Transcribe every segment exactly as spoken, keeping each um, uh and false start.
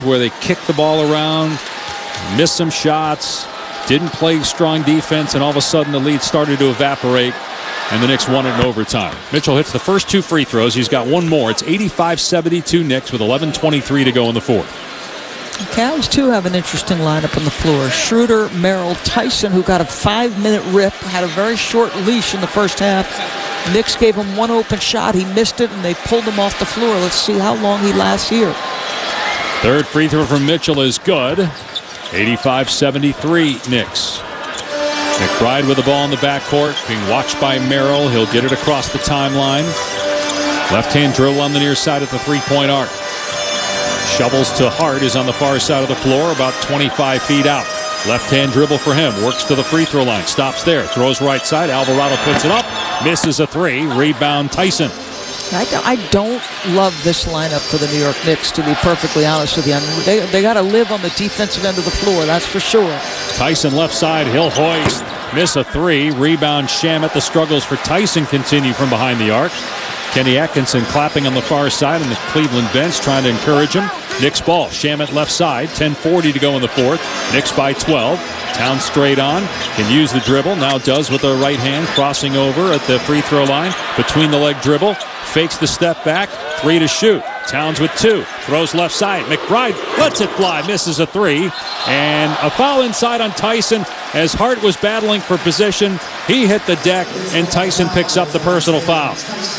where they kicked the ball around, missed some shots, didn't play strong defense, and all of a sudden the lead started to evaporate, and the Knicks won it in overtime. Mitchell hits the first two free throws. He's got one more. It's eighty-five seventy-two Knicks with eleven twenty-three to go in the fourth. Cavs, too, have an interesting lineup on the floor. Schroeder, Merrill, Tyson, who got a five-minute rip, had a very short leash in the first half. Knicks gave him one open shot. He missed it, and they pulled him off the floor. Let's see how long he lasts here. Third free throw from Mitchell is good. eighty-five seventy-three Knicks. McBride with the ball in the backcourt, being watched by Merrill. He'll get it across the timeline. Left-hand dribble on the near side at the three-point arc. Shovels to Hart, is on the far side of the floor, about twenty-five feet out. Left-hand dribble for him. Works to the free throw line. Stops there. Throws right side. Alvarado puts it up. Misses a three. Rebound Tyson. I don't love this lineup for the New York Knicks, to be perfectly honest with you. I mean, they they got to live on the defensive end of the floor, that's for sure. Tyson left side. He'll hoist. Miss a three. Rebound Shamet. The struggles for Tyson continue from behind the arc. Kenny Atkinson clapping on the far side on the Cleveland bench, trying to encourage him. Knicks ball. Shamet left side. ten forty to go in the fourth. Knicks by twelve. Towns straight on. Can use the dribble. Now does with the right hand. Crossing over at the free throw line. Between the leg dribble. Fakes the step back. Three to shoot. Towns with two. Throws left side. McBride lets it fly. Misses a three. And a foul inside on Tyson as Hart was battling for position. He hit the deck, and Tyson picks up the personal foul.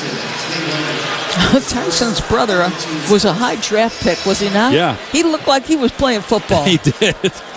Tyson's brother was a high draft pick, was he not? Yeah. He looked like he was playing football. He did.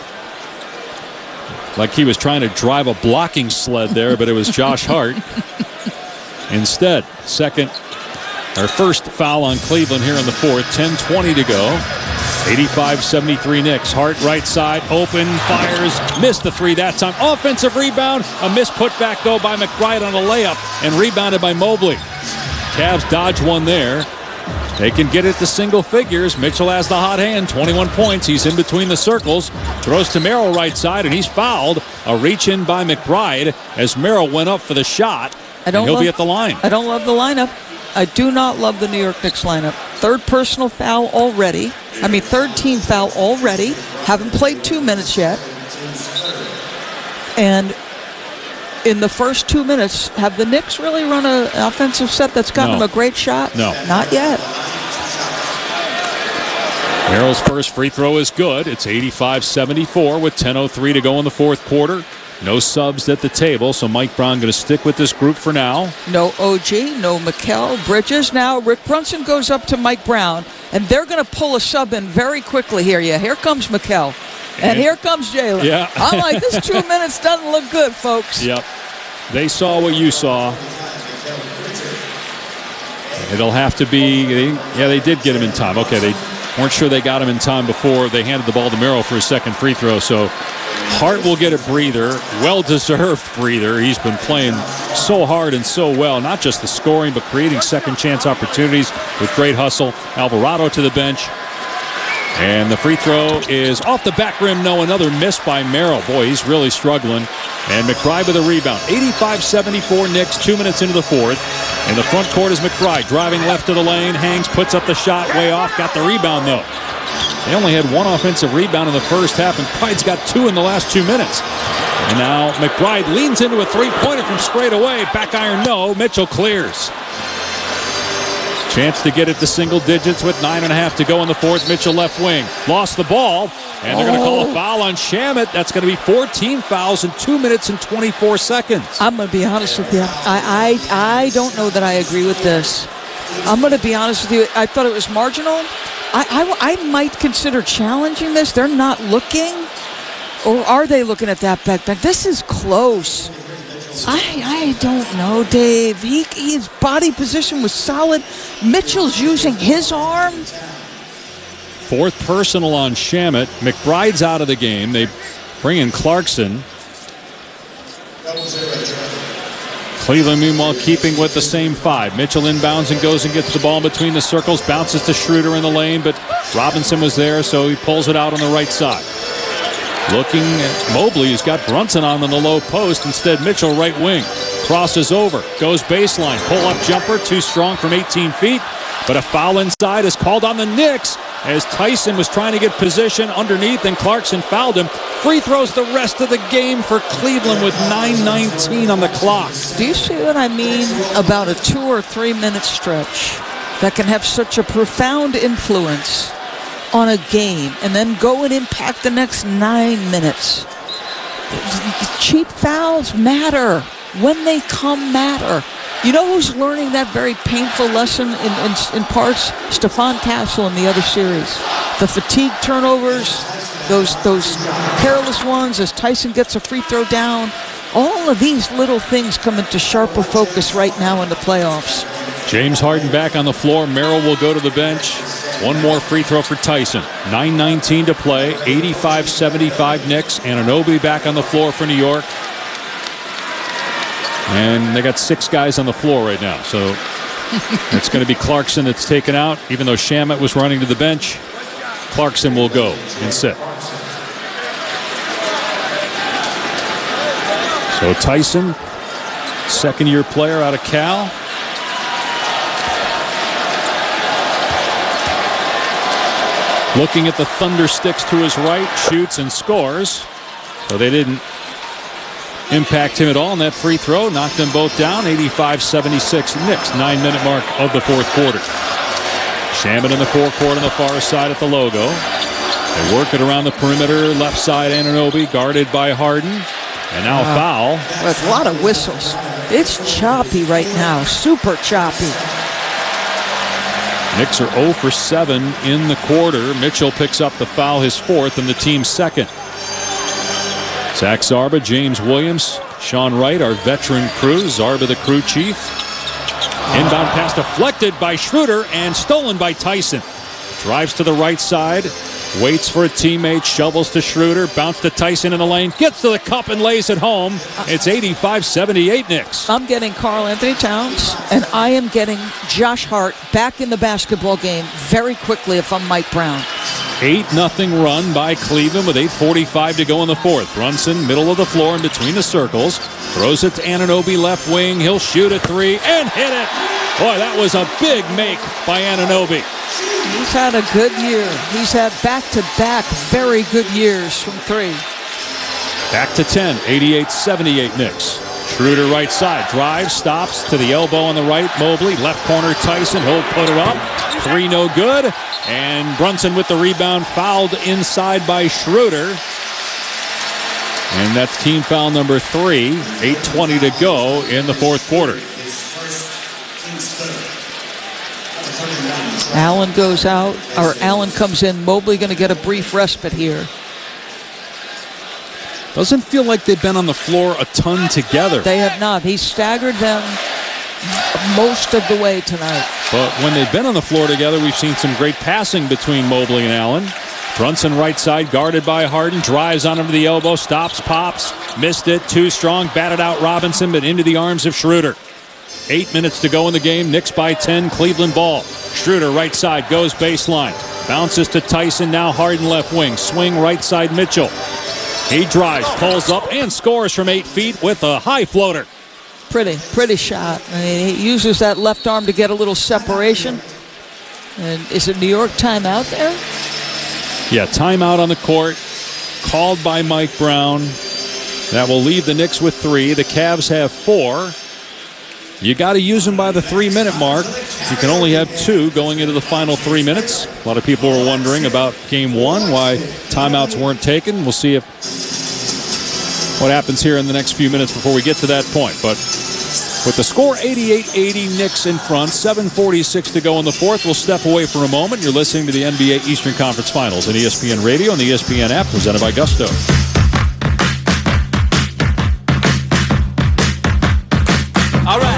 Like he was trying to drive a blocking sled there, but it was Josh Hart. Instead, second, or first foul on Cleveland here in the fourth. ten twenty to go. eighty-five seventy-three Knicks. Hart right side, open, fires, missed the three that time. Offensive rebound, a missed putback though by McBride on a layup, and rebounded by Mobley. Cavs dodge one there. They can get it to single figures. Mitchell has the hot hand, twenty-one points. He's in between the circles. Throws to Merrill right side, and he's fouled. A reach in by McBride as Merrill went up for the shot. I don't and he'll love, be at the line. I don't love the lineup. I do not love the New York Knicks lineup. Third personal foul already. I mean, third team foul already. Haven't played two minutes yet. And in the first two minutes, have the Knicks really run an offensive set that's gotten No. them a great shot? No. Not yet. Merrill's first free throw is good. It's eighty-five seventy-four with ten oh three to go in the fourth quarter. No subs at the table, so Mike Brown going to stick with this group for now. No O G, no Mikal Bridges. Now Rick Brunson goes up to Mike Brown, and they're going to pull a sub in very quickly here. Yeah, here comes Mikal, and, and here comes Jalen. Yeah. I'm like, this two minutes doesn't look good, folks. Yep. They saw what you saw. It'll have to be, they, yeah, they did get him in time. Okay, they weren't sure they got him in time before they handed the ball to Merrill for his second free throw, so Hart will get a breather, well-deserved breather. He's been playing so hard and so well, not just the scoring, but creating second-chance opportunities with great hustle. Alvarado to the bench. And the free throw is off the back rim. No, another miss by Merrill. Boy, he's really struggling. And McBride with a rebound. eighty-five seventy-four Knicks, two minutes into the fourth. In the front court is McBride, driving left to the lane. Hangs, puts up the shot, way off. Got the rebound, though. They only had one offensive rebound in the first half, and Pride's got two in the last two minutes. And now McBride leans into a three-pointer from straight away. Back iron, no. Mitchell clears. Chance to get it to single digits with nine and a half to go in the fourth. Mitchell left wing. Lost the ball, and they're going to call a foul on Shamet. That's going to be fourteen fouls in two minutes and twenty-four seconds. I'm going to be honest with you. I, I, I don't know that I agree with this. I'm going to be honest with you. I thought it was marginal. I, I, I might consider challenging this. They're not looking. Or are they looking at that back back? This is close. I I don't know, Dave. He, his body position was solid. Mitchell's using his arm. Fourth personal on Shamet. McBride's out of the game. They bring in Clarkson. Cleveland, meanwhile, keeping with the same five. Mitchell inbounds and goes and gets the ball between the circles. Bounces to Schroeder in the lane, but Robinson was there, so he pulls it out on the right side. Looking at Mobley, who's got Brunson on in the low post. Instead, Mitchell right wing. Crosses over. Goes baseline. Pull-up jumper. Too strong from eighteen feet. But a foul inside is called on the Knicks as Tyson was trying to get position underneath, and Clarkson fouled him. Free throws the rest of the game for Cleveland with nine nineteen on the clock. Do you see what I mean about a two or three minute stretch that can have such a profound influence on a game and then go and impact the next nine minutes? Cheap fouls matter. When they come, matter. You know who's learning that very painful lesson in, in, in parts? Stephon Castle in the other series. The fatigue turnovers, those, those careless ones as Tyson gets a free throw down. All of these little things come into sharper focus right now in the playoffs. James Harden back on the floor. Merrill will go to the bench. One more free throw for Tyson. nine nineteen to play. eighty-five seventy-five Knicks. Anunoby back on the floor for New York. And they got six guys on the floor right now. So it's going to be Clarkson that's taken out. Even though Shamet was running to the bench, Clarkson will go and sit. So Tyson, second-year player out of Cal. Looking at the Thunder sticks to his right, shoots and scores. So they didn't impact him at all, and that free throw knocked them both down. eighty-five seventy-six Knicks, nine-minute mark of the fourth quarter. Shamet in the forecourt on the far side at the logo. They work it around the perimeter, left side Anunoby, guarded by Harden. And now wow. foul. That's a lot of whistles. It's choppy right now, super choppy. Knicks are zero for seven in the quarter. Mitchell picks up the foul, his fourth, and the team's second. Zach Zarba, James Williams, Sean Wright, our veteran crew. Zarba, the crew chief. Inbound pass deflected by Schroeder and stolen by Tyson. Drives to the right side. Waits for a teammate. Shovels to Schroeder. Bounce to Tyson in the lane. Gets to the cup and lays it home. It's eighty-five seventy-eight Knicks. I'm getting Karl Anthony Towns, and I am getting Josh Hart back in the basketball game very quickly if I'm Mike Brown. eight nothing run by Cleveland with eight forty-five to go in the fourth. Brunson, middle of the floor in between the circles. Throws it to Anunoby, left wing. He'll shoot a three and hit it. Boy, that was a big make by Anunoby. He's had a good year. He's had back-to-back very good years from three. Back to ten, eighty-eight seventy-eight Knicks. Schroeder right side, drives, stops to the elbow on the right. Mobley, left corner Tyson, he'll put it up. Three no good. And Brunson with the rebound, fouled inside by Schroeder. And that's team foul number three. eight twenty to go in the fourth quarter. Allen goes out, or Allen comes in. Mobley going to get a brief respite here. Doesn't feel like they've been on the floor a ton together. They have not. He staggered them most of the way tonight. But when they've been on the floor together, we've seen some great passing between Mobley and Allen. Brunson right side, guarded by Harden, drives on him to the elbow, stops, pops, missed it, too strong, batted out Robinson, but into the arms of Schroeder. Eight minutes to go in the game, Knicks by ten, Cleveland ball. Schroeder right side, goes baseline, bounces to Tyson, now Harden left wing, swing right side Mitchell. He drives, pulls up, and scores from eight feet with a high floater. Pretty, pretty shot. I mean, he uses that left arm to get a little separation. And is it New York timeout there? Yeah, timeout on the court, called by Mike Brown. That will leave the Knicks with three. The Cavs have four. You got to use them by the three-minute mark. You can only have two going into the final three minutes. A lot of people were wondering about game one, why timeouts weren't taken. We'll see if what happens here in the next few minutes before we get to that point. But with the score eighty-eight eighty, Knicks in front, seven forty-six to go in the fourth. We'll step away for a moment. You're listening to the N B A Eastern Conference Finals on E S P N Radio and the E S P N app, presented by Gusto. All right.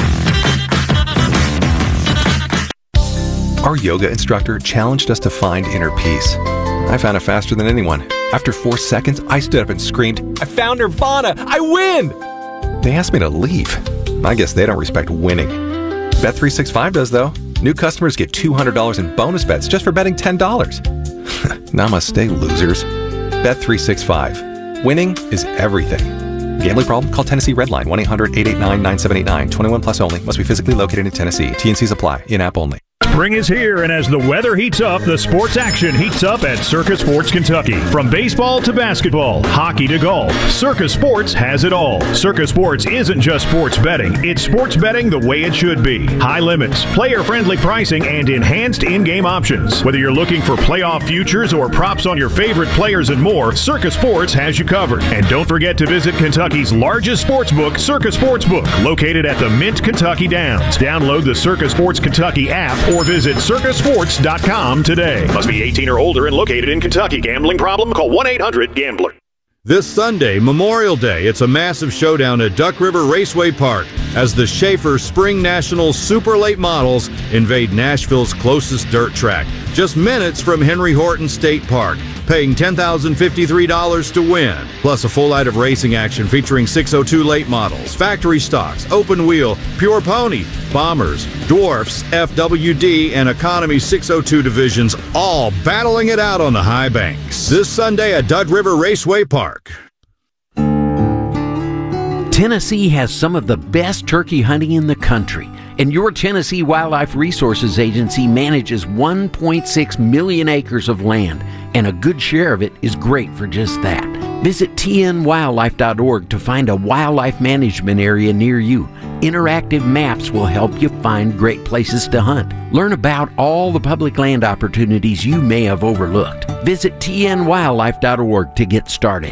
Our yoga instructor challenged us to find inner peace. I found it faster than anyone. After four seconds, I stood up and screamed, "I found Nirvana! I win!" They asked me to leave. I guess they don't respect winning. Bet three sixty-five does, though. New customers get two hundred dollars in bonus bets just for betting ten dollars. Namaste, losers. Bet three sixty-five. Winning is everything. Gambling problem? Call Tennessee Redline, one eight hundred eight eight nine nine seven eight nine. twenty-one plus only. Must be physically located in Tennessee. T and Cs apply. In-app only. Spring is here, and as the weather heats up, the sports action heats up at Circa Sports Kentucky. From baseball to basketball, hockey to golf, Circa Sports has it all. Circa Sports isn't just sports betting, it's sports betting the way it should be. High limits, player-friendly pricing, and enhanced in-game options. Whether you're looking for playoff futures or props on your favorite players and more, Circa Sports has you covered. And don't forget to visit Kentucky's largest sports book, Circa Sportsbook, located at the Mint Kentucky Downs. Download the Circa Sports Kentucky app or visit circa sports dot com today. Must be eighteen or older and located in Kentucky. Gambling problem? Call one eight hundred gambler. This Sunday, Memorial Day, it's a massive showdown at Duck River Raceway Park as the Schaefer Spring Nationals Super Late Models invade Nashville's closest dirt track, just minutes from Henry Horton State Park, paying ten thousand fifty-three dollars to win. Plus a full night of racing action featuring six oh two late models, factory stocks, open wheel, pure pony, bombers, dwarfs, F W D, and economy six oh two divisions, all battling it out on the high banks. This Sunday at Duck River Raceway Park. Tennessee has some of the best turkey hunting in the country, and your Tennessee Wildlife Resources Agency manages one point six million acres of land, and a good share of it is great for just that. Visit T N wildlife dot org to find a wildlife management area near you. Interactive maps will help you find great places to hunt. Learn about all the public land opportunities you may have overlooked. Visit T N wildlife dot org to get started.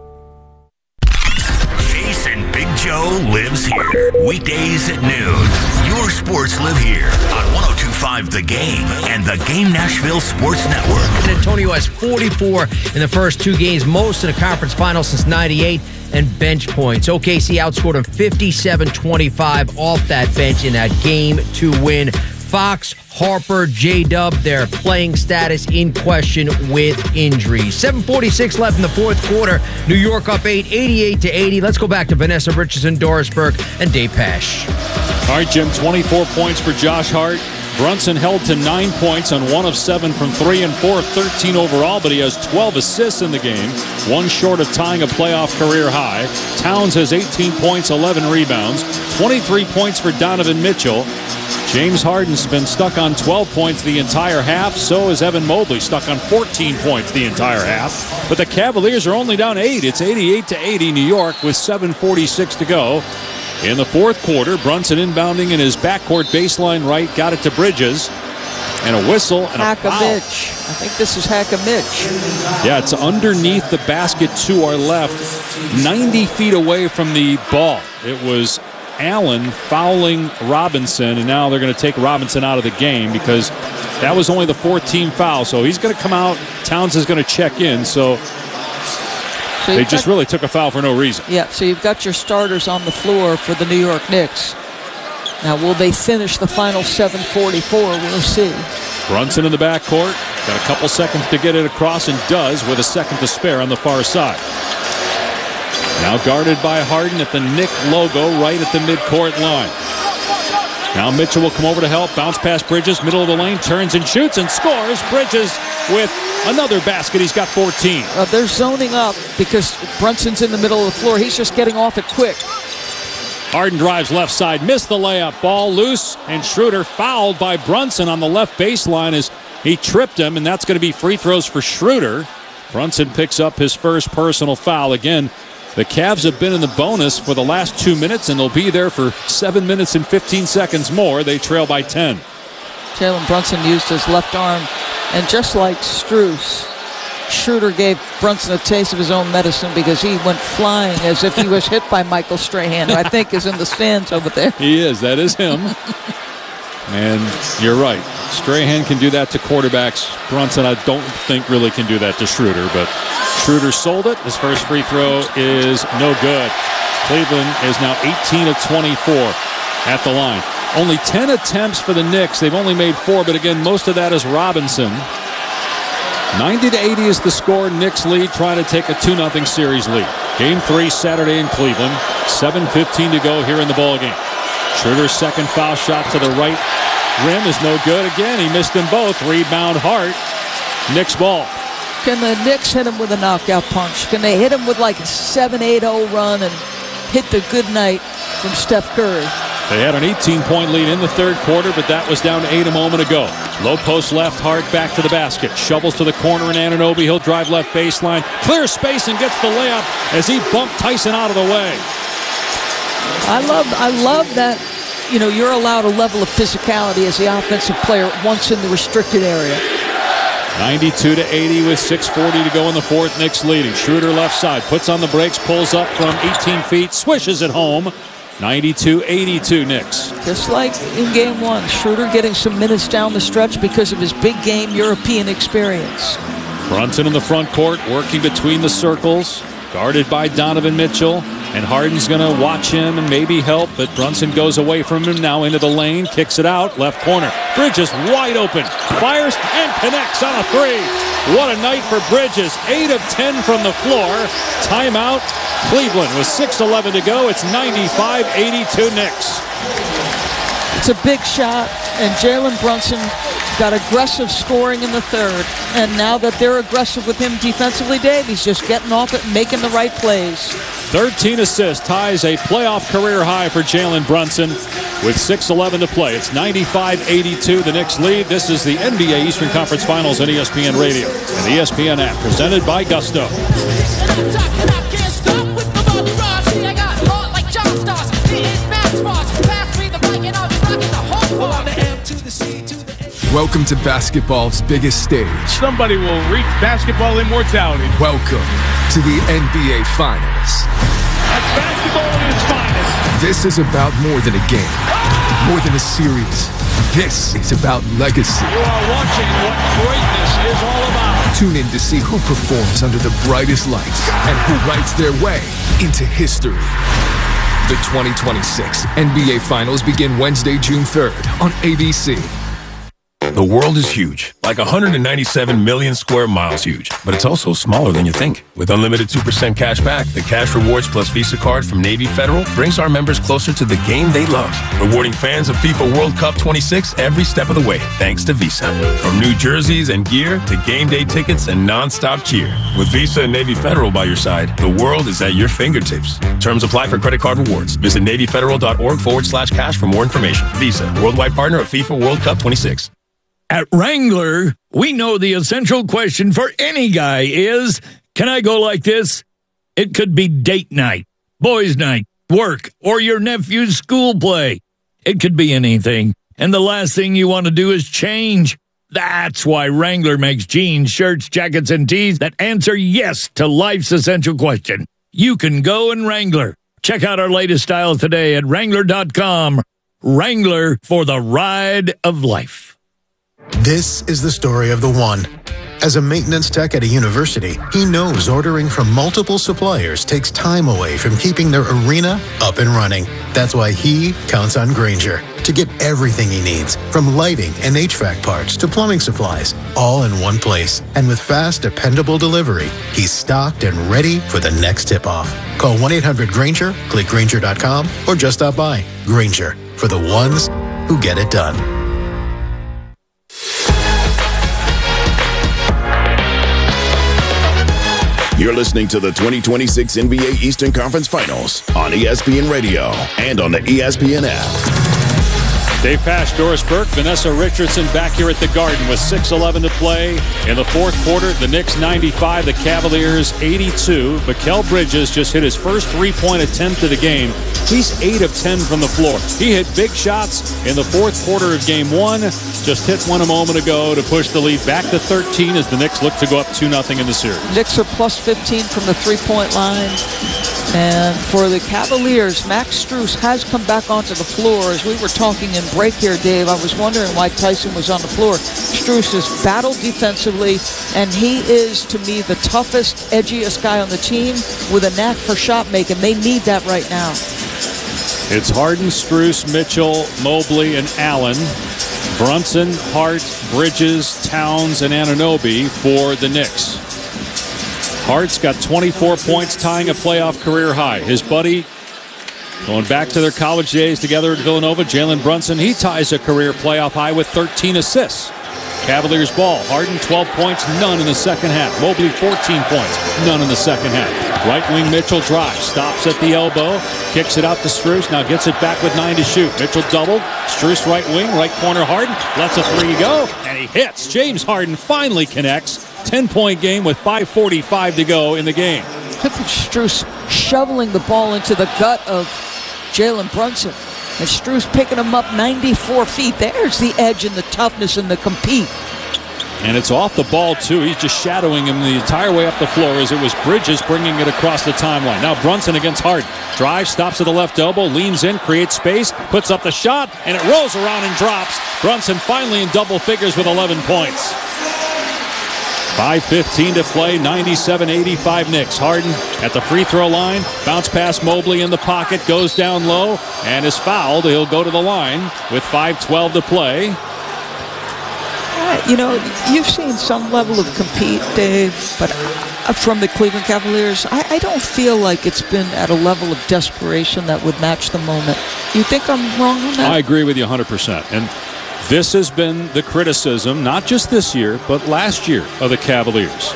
Jason Big Joe lives here. Weekdays at noon. Your sports live here on one oh two point five The Game and the Game Nashville Sports Network. San Antonio has forty-four in the first two games, most in a conference final since ninety-eight, and bench points. O K C outscored them fifty-seven twenty-five off that bench in that game to win. Fox, Harper, J-Dub, their playing status in question with injuries. seven forty-six left in the fourth quarter. New York up eight, eighty-eight to eighty. Let's go back to Vanessa Richardson, Doris Burke, and Dave Pasch. All right, Jim, twenty-four points for Josh Hart. Brunson held to nine points on one of seven from three and four, thirteen overall, but he has twelve assists in the game, one short of tying a playoff career high. Towns has eighteen points, eleven rebounds, twenty-three points for Donovan Mitchell. James Harden's been stuck on twelve points the entire half. So is Evan Mobley, stuck on fourteen points the entire half. But the Cavaliers are only down eight. It's eighty-eight to eighty New York with seven forty-six to go. In the fourth quarter, Brunson inbounding in his backcourt baseline right, got it to Bridges. And a whistle and a foul. Hack-a-Mitch. I think this is Hack-a-Mitch. Yeah, it's underneath the basket to our left, ninety feet away from the ball. It was Allen fouling Robinson, and now they're going to take Robinson out of the game because that was only the fourth-team foul. So he's going to come out. Towns is going to check in. So, so they just got, really took a foul for no reason. Yeah, so you've got your starters on the floor for the New York Knicks. Now, will they finish the final seven forty-four? We'll see. Brunson in the backcourt. Got a couple seconds to get it across, and does with a second to spare on the far side. Now guarded by Harden at the Knick logo right at the midcourt line. Now Mitchell will come over to help. Bounce past Bridges, middle of the lane, turns and shoots and scores. Bridges with another basket. He's got fourteen. Uh, they're zoning up because Brunson's in the middle of the floor. He's just getting off it quick. Harden drives left side, missed the layup. Ball loose, and Schroeder fouled by Brunson on the left baseline as he tripped him, and that's going to be free throws for Schroeder. Brunson picks up his first personal foul. Again, the Cavs have been in the bonus for the last two minutes, and they'll be there for seven minutes and fifteen seconds more. They trail by ten. Jalen Brunson used his left arm, and just like Strus, Schroeder gave Brunson a taste of his own medicine because he went flying as if he was hit by Michael Strahan, who I think is in the stands over there. He is. That is him. And you're right. Strahan can do that to quarterbacks. Brunson, I don't think, really can do that to Schroeder, but Schroeder sold it. His first free throw is no good. Cleveland is now eighteen of twenty-four at the line. Only ten attempts for the Knicks. They've only made four, but again, most of that is Robinson. ninety to eighty is the score. Knicks lead, trying to take a two nothing series lead. Game three Saturday in Cleveland. seven fifteen to go here in the ballgame. Schroeder's second foul shot to the right rim is no good again. He missed them both. Rebound Hart. Knicks ball. Can the Knicks hit him with a knockout punch? Can they hit him with like a seven eight oh run and hit the good night from Steph Curry? They had an eighteen-point lead in the third quarter, but that was down to eight a moment ago. Low post left, Hart back to the basket. Shovels to the corner in Anunoby. He'll drive left baseline. Clears space and gets the layup as he bumped Tyson out of the way. I love, I love that, you know, you're allowed a level of physicality as the offensive player once in the restricted area. ninety-two to eighty with six forty to go in the fourth. Knicks leading. Schroeder left side. Puts on the brakes. Pulls up from eighteen feet. Swishes it home. ninety-two eighty-two Knicks. Just like in game one, Schroeder getting some minutes down the stretch because of his big game European experience. Brunson in the front court, working between the circles, guarded by Donovan Mitchell. And Harden's going to watch him and maybe help, but Brunson goes away from him now into the lane, kicks it out, left corner. Bridges wide open, fires and connects on a three. What a night for Bridges. eight of ten from the floor. Timeout, Cleveland with six eleven to go. It's ninety-five eighty-two Knicks. It's a big shot, and Jalen Brunson got aggressive scoring in the third. And now that they're aggressive with him defensively, Dave, he's just getting off it and making the right plays. thirteen assists, ties a playoff career high for Jalen Brunson with six eleven to play. It's ninety-five eighty-two, the Knicks lead. This is the N B A Eastern Conference Finals on E S P N Radio and the E S P N app, presented by Gusto. Welcome to basketball's biggest stage. Somebody will reach basketball immortality. Welcome to the N B A Finals. That's basketball at its finest. This is about more than a game, more than a series. This is about legacy. You are watching what greatness is all about. Tune in to see who performs under the brightest lights and who writes their way into history. The twenty twenty-six N B A Finals begin Wednesday, June third on A B C. The world is huge, like one hundred ninety-seven million square miles huge, but it's also smaller than you think. With unlimited two percent cash back, the Cash Rewards Plus Visa card from Navy Federal brings our members closer to the game they love, rewarding fans of FIFA World Cup twenty-six every step of the way, thanks to Visa. From new jerseys and gear to game day tickets and non-stop cheer. With Visa and Navy Federal by your side, the world is at your fingertips. Terms apply for credit card rewards. Visit NavyFederal.org forward slash cash for more information. Visa, worldwide partner of FIFA World Cup twenty-six. At Wrangler, we know the essential question for any guy is, can I go like this? It could be date night, boys' night, work, or your nephew's school play. It could be anything, and the last thing you want to do is change. That's why Wrangler makes jeans, shirts, jackets, and tees that answer yes to life's essential question. You can go in Wrangler. Check out our latest styles today at Wrangler dot com. Wrangler, for the ride of life. This is the story of the one. As a maintenance tech at a university, he knows ordering from multiple suppliers takes time away from keeping their arena up and running. That's why he counts on Grainger to get everything he needs, from lighting and H V A C parts to plumbing supplies, all in one place. And with fast, dependable delivery, he's stocked and ready for the next tip-off. Call one eight hundred Grainger, click Grainger dot com, or just stop by. Grainger, for the ones who get it done. You're listening to the twenty twenty-six N B A Eastern Conference Finals on E S P N Radio and on the E S P N app. Dave Pasch, Doris Burke, Vanessa Richardson back here at the Garden with six eleven to play in the fourth quarter. The Knicks ninety-five, the Cavaliers eighty-two. Mikal Bridges just hit his first three-point attempt of the game. He's eight of ten from the floor. He hit big shots in the fourth quarter of game one. Just hit one a moment ago to push the lead back to thirteen as the Knicks look to go up two nothing in the series. Knicks are plus fifteen from the three-point line. And for the Cavaliers, Max Strus has come back onto the floor. As we were talking in break here, Dave, I was wondering why Tyson was on the floor. Strus has battled defensively, and he is, to me, the toughest, edgiest guy on the team with a knack for shot making. They need that right now. It's Harden, Strus, Mitchell, Mobley, and Allen. Brunson, Hart, Bridges, Towns, and Anunoby for the Knicks. Hart's got twenty-four points, tying a playoff career high. His buddy, going back to their college days together at Villanova, Jalen Brunson, he ties a career playoff high with thirteen assists. Cavaliers ball. Harden, twelve points, none in the second half. Mobley, fourteen points, none in the second half. Right wing Mitchell drives, stops at the elbow, kicks it out to Strus, now gets it back with nine to shoot. Mitchell doubled, Strus right wing, right corner Harden, lets a three go, and he hits. James Harden finally connects. ten-point game with five forty-five to go in the game. Look at Strus shoveling the ball into the gut of Jalen Brunson. And Strus picking him up ninety-four feet. There's the edge and the toughness and the compete. And it's off the ball, too. He's just shadowing him the entire way up the floor as it was Bridges bringing it across the timeline. Now Brunson against Harden. Drives, stops at the left elbow, leans in, creates space, puts up the shot, and it rolls around and drops. Brunson finally in double figures with eleven points. five fifteen to play, ninety-seven eighty-five Knicks. Harden at the free throw line. Bounce pass Mobley in the pocket, goes down low, and is fouled. He'll go to the line with five twelve to play. You know, you've seen some level of compete, Dave, but from the Cleveland Cavaliers, I, I don't feel like it's been at a level of desperation that would match the moment. You think I'm wrong on that? I agree with you one hundred percent. And this has been the criticism, not just this year, but last year of the Cavaliers.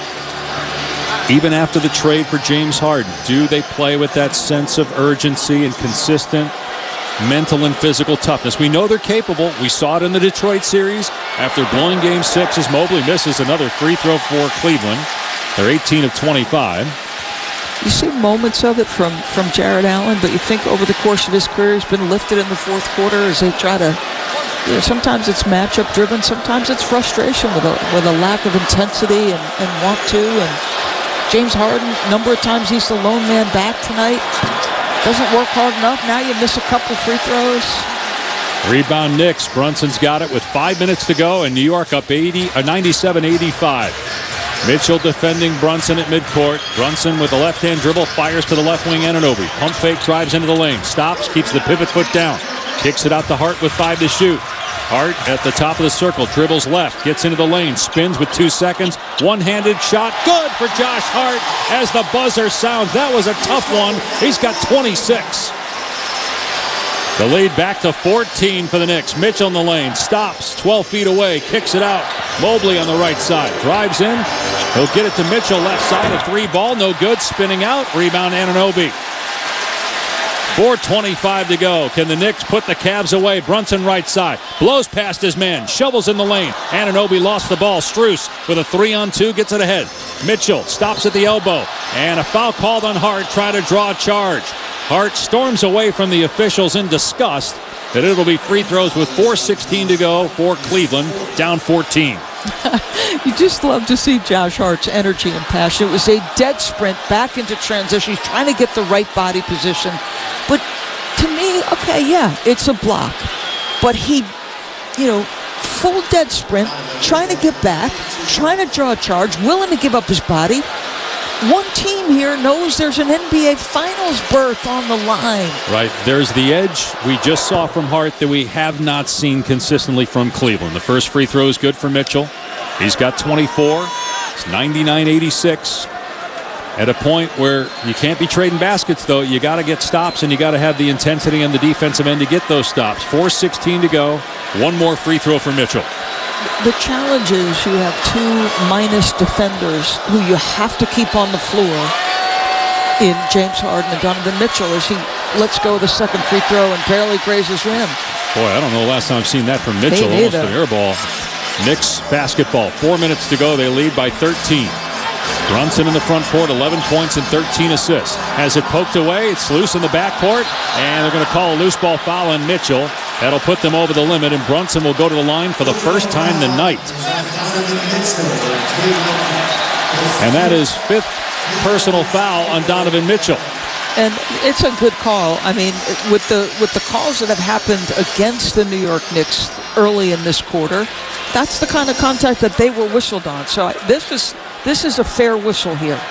Even after the trade for James Harden, do they play with that sense of urgency and consistent mental and physical toughness? We know they're capable. We saw it in the Detroit series after blowing game six as Mobley misses another free throw for Cleveland. They're eighteen of twenty-five. You see moments of it from, from Jared Allen, but you think over the course of his career he's been lifted in the fourth quarter as they try to, you know, sometimes it's matchup driven, sometimes it's frustration with a, with a lack of intensity and, and want to. And James Harden, a number of times he's the lone man back tonight. Doesn't work hard enough. Now you miss a couple free throws. Rebound Knicks. Brunson's got it with five minutes to go, and New York up eighty, uh, ninety-seven eighty-five. Mitchell defending Brunson at midcourt. Brunson with a left-hand dribble, fires to the left wing Anunoby. Pump fake, drives into the lane. Stops, keeps the pivot foot down. Kicks it out to Hart with five to shoot. Hart at the top of the circle, dribbles left, gets into the lane, spins with two seconds. One-handed shot, good for Josh Hart as the buzzer sounds. That was a tough one. He's got twenty-six. The lead back to fourteen for the Knicks. Mitchell in the lane, stops, twelve feet away, kicks it out. Mobley on the right side, drives in. He'll get it to Mitchell, left side, a three ball, no good, spinning out. Rebound Anunoby. four twenty-five to go. Can the Knicks put the Cavs away? Brunson right side. Blows past his man. Shovels in the lane. Anunoby lost the ball. Strus with a three on two gets it ahead. Mitchell stops at the elbow. And a foul called on Hart. Try to draw a charge. Hart storms away from the officials in disgust that it'll be free throws with four sixteen to go for Cleveland. Down fourteen. You just love to see Josh Hart's energy and passion. It was a dead sprint back into transition. He's trying to get the right body position. But to me, okay, yeah, it's a block. But he, you know, full dead sprint, trying to get back, trying to draw a charge, willing to give up his body. One team here knows there's an N B A Finals berth on the line. Right. There's the edge we just saw from Hart that we have not seen consistently from Cleveland. The first free throw is good for Mitchell. He's got twenty-four. It's ninety-nine eighty-six. At a point where you can't be trading baskets, though, you got to get stops and you got to have the intensity on the defensive end to get those stops. four sixteen to go. One more free throw for Mitchell. The challenge is you have two minus defenders who you have to keep on the floor in James Harden and Donovan Mitchell as he lets go of the second free throw and barely grazes rim. Boy, I don't know the last time I've seen that from Mitchell. Almost an air ball. Knicks basketball. Four minutes to go. They lead by thirteen. Brunson in the front court, eleven points and thirteen assists. Has it poked away. It's loose in the backcourt, and they're going to call a loose ball foul on Mitchell. That'll put them over the limit, and Brunson will go to the line for the first time tonight. And that is fifth personal foul on Donovan Mitchell. And it's a good call. I mean, with the with the calls that have happened against the New York Knicks early in this quarter, that's the kind of contact that they were whistled on. So this is this is a fair whistle here.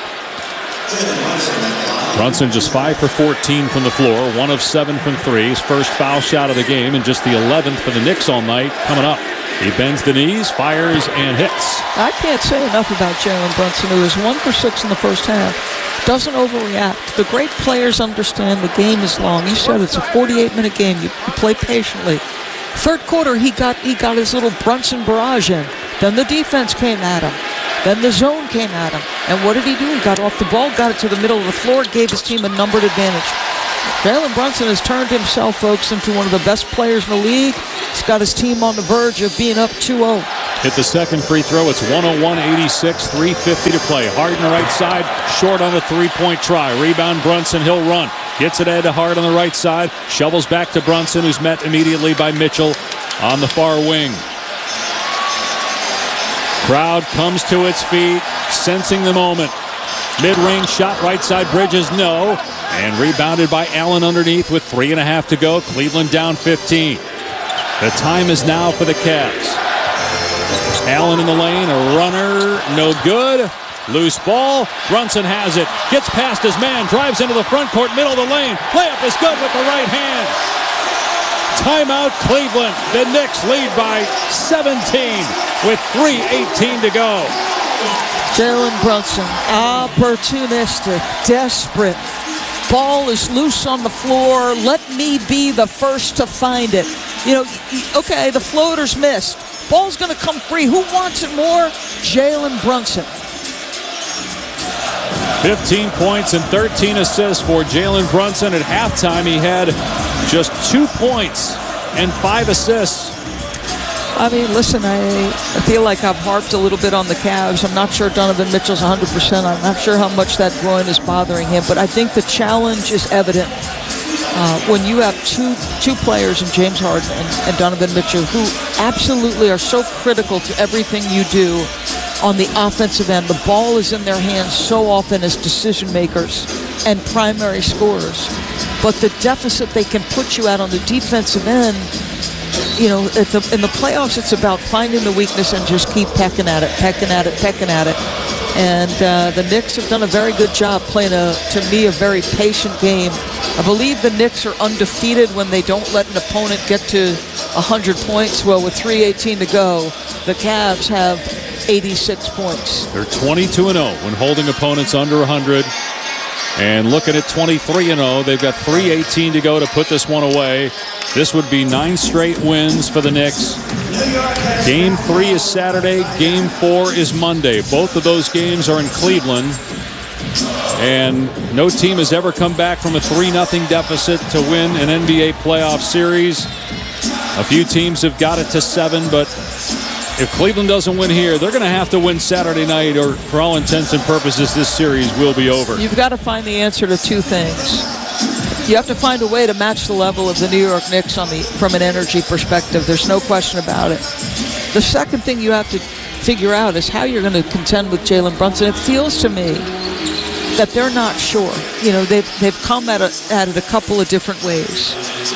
Brunson just five for fourteen from the floor, one of seven from three. His first foul shot of the game, and just the eleventh for the Knicks all night coming up. He bends the knees, fires, and hits. I can't say enough about Jalen Brunson, who is one for six in the first half. Doesn't overreact. The great players understand the game is long. You said it's a forty-eight minute game. You, you play patiently. Third quarter, he got he got his little Brunson barrage in. Then the defense came at him. Then the zone came at him. And what did he do? He got off the ball, got it to the middle of the floor, gave his team a numbered advantage. Jalen Brunson has turned himself, folks, into one of the best players in the league. He's got his team on the verge of being up two oh. Hit the second free throw. It's one oh one eighty-six, three fifty to play. Harden right side, short on a three-point try. Rebound Brunson, he'll run. Gets it ahead to Hart on the right side. Shovels back to Brunson, who's met immediately by Mitchell on the far wing. Crowd comes to its feet, sensing the moment. Mid-range shot, right side, Bridges, no. And rebounded by Allen underneath with three and a half to go. Cleveland down fifteen. The time is now for the Cavs. Allen in the lane, a runner, no good. Loose ball, Brunson has it. Gets past his man, drives into the front court, middle of the lane. Layup is good with the right hand. Timeout Cleveland. The Knicks lead by seventeen with three eighteen to go. Jalen Brunson, opportunistic, desperate. Ball is loose on the floor. Let me be the first to find it. You know, okay, the floater's missed. Ball's going to come free. Who wants it more? Jalen Brunson. fifteen points and thirteen assists for Jalen Brunson. At halftime, he had just two points and five assists. I mean, listen, I, I feel like I've harped a little bit on the Cavs. I'm not sure Donovan Mitchell's one hundred percent. I'm not sure how much that groin is bothering him, but I think the challenge is evident uh, when you have two two players in James Harden and, and Donovan Mitchell who absolutely are so critical to everything you do on the offensive end. The ball is in their hands so often as decision makers and primary scorers. But the deficit they can put you at on the defensive end, you know, at the, in the playoffs, it's about finding the weakness and just keep pecking at it, pecking at it, pecking at it. And uh, the Knicks have done a very good job playing, a, to me, a very patient game. I believe the Knicks are undefeated when they don't let an opponent get to one hundred points. Well, with three eighteen to go, the Cavs have eighty-six points. They're twenty-two and oh when holding opponents under one hundred. And looking at twenty-three and oh, they've got three eighteen to go to put this one away. This would be nine straight wins for the Knicks. Game three is Saturday. Game four is Monday. Both of those games are in Cleveland. And no team has ever come back from a three nothing deficit to win an N B A playoff series. A few teams have got it to seven, but if Cleveland doesn't win here, they're going to have to win Saturday night, or for all intents and purposes, this series will be over. You've got to find the answer to two things. You have to find a way to match the level of the New York Knicks on the from an energy perspective. There's no question about it. The second thing you have to figure out is how you're going to contend with Jalen Brunson. It feels to me that they're not sure. You know, they've, they've come at, a, at it a couple of different ways.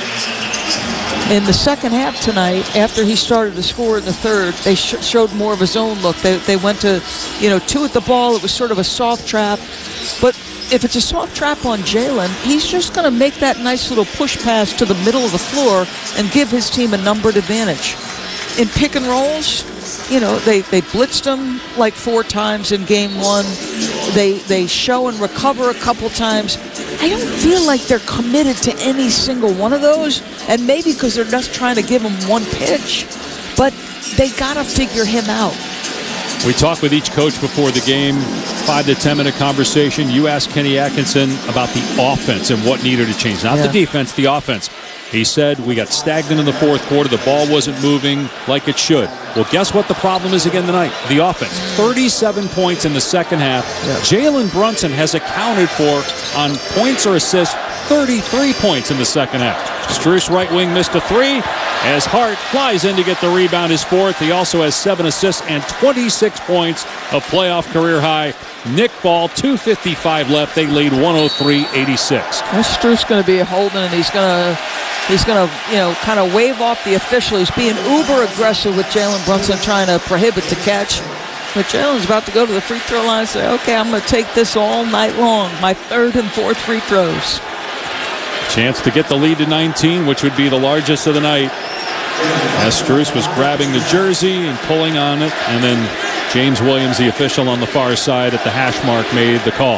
In the second half tonight, after he started to score in the third, they sh- showed more of a zone look. They, they went to, you know, two at the ball. It was sort of a soft trap. But if it's a soft trap on Jalen, he's just going to make that nice little push pass to the middle of the floor and give his team a numbered advantage. In pick and rolls, you know, they, they blitzed him like four times in game one. They, they show and recover a couple times. I don't feel like they're committed to any single one of those, and maybe because they're just trying to give him one pitch, but they got to figure him out. We talked with each coach before the game, five to ten minute conversation. You asked Kenny Atkinson about the offense and what needed to change. Not yeah. the defense, the offense. He said, we got stagnant in the fourth quarter. The ball wasn't moving like it should. Well, guess what the problem is again tonight? The offense. thirty-seven points in the second half. Yeah. Jalen Brunson has accounted for, on points or assists, thirty-three points in the second half. Strus right wing missed a three as Hart flies in to get the rebound, his fourth. He also has seven assists and twenty-six points, a playoff career high. Nick Ball, two fifty-five left. They lead one oh three eighty-six. Strus going to be holding, and he's going to he's going to you know kind of wave off the official. He's being uber aggressive with Jalen Brunson, trying to prohibit the catch. But Jalen's about to go to the free throw line and say, okay, I'm going to take this all night long. My third and fourth free throws. Chance to get the lead to nineteen, which would be the largest of the night. As Strus was grabbing the jersey and pulling on it, and then James Williams, the official on the far side at the hash mark, made the call.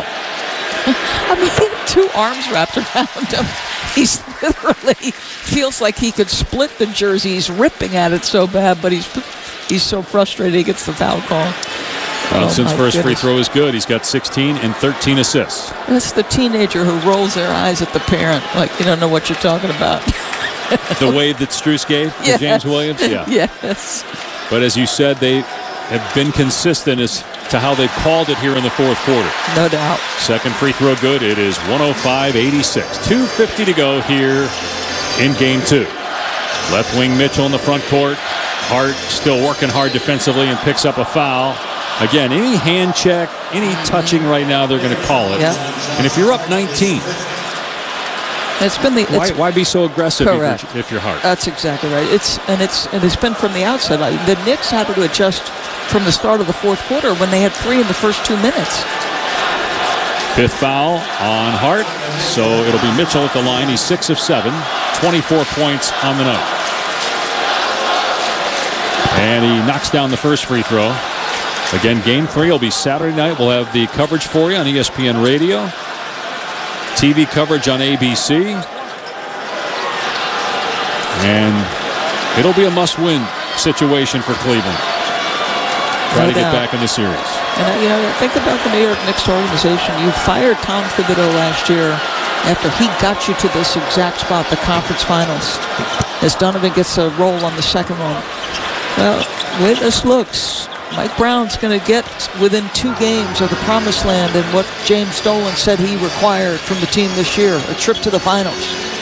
I mean, he had two arms wrapped around him. He's literally feels like he could split the jersey. He's ripping at it so bad, but he's he's so frustrated he gets the foul call. Brunson's Oh, first goodness. free throw is good. He's got sixteen and thirteen assists. That's the teenager who rolls their eyes at the parent, like you don't know what you're talking about. The wave that Strus gave to Yes. James Williams? Yeah. Yes. But as you said, they have been consistent as to how they've called it here in the fourth quarter. No doubt. Second free throw good. It is one oh five eighty-six. two fifty to go here in game two. Left wing Mitchell in the front court. Hart still working hard defensively and picks up a foul. Again, any hand check, any touching right now, they're going to call it. Yeah. And if you're up nineteen, It's been the why, it's, why be so aggressive if correct. you're, if you're Hart? That's exactly right. It's and it's and it's been from the outside. Like, the Knicks had to adjust from the start of the fourth quarter when they had three in the first two minutes. Fifth foul on Hart, so it'll be Mitchell at the line. He's six of seven, twenty-four points on the night. And he knocks down the first free throw. Again, game three will be Saturday night. We'll have the coverage for you on E S P N Radio. T V coverage on A B C. And it'll be a must-win situation for Cleveland. Try No to get doubt. back in the series. And uh, you know, think about the New York Knicks organization. You fired Tom Thibodeau last year after he got you to this exact spot, the conference finals. As Donovan gets a roll on the second one. Well, the way this looks, Mike Brown's going to get within two games of the promised land and what James Dolan said he required from the team this year, a trip to the finals.